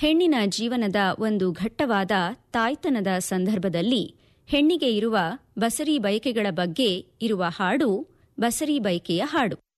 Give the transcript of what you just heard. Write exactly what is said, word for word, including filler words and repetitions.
ಹೆಣ್ಣಿನ ಜೀವನದ ಒಂದು ಘಟ್ಟವಾದ ತಾಯ್ತನದ ಸಂದರ್ಭದಲ್ಲಿ ಹೆಣ್ಣಿಗೆ ಇರುವ ಬಸರಿ ಬಯಕೆಗಳ ಬಗ್ಗೆ ಇರುವ ಹಾಡು ಬಸರಿ ಬಯಕೆಯ ಹಾಡು.